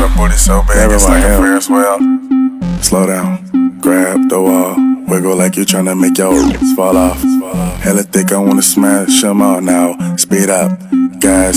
a booty so big, it's like a Ferris wheel. Slow down, grab the wall, wiggle like you tryna make your fall off. Hella thick, I wanna smash 'em all now. Speed up, gas.